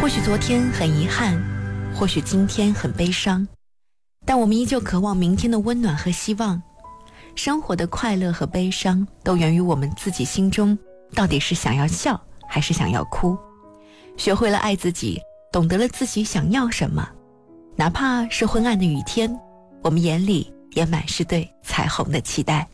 或许昨天很遗憾，或许今天很悲伤，但我们依旧渴望明天的温暖和希望。生活的快乐和悲伤都源于我们自己心中到底是想要笑还是想要哭。学会了爱自己，懂得了自己想要什么，哪怕是昏暗的雨天，我们眼里也满是对彩虹的期待。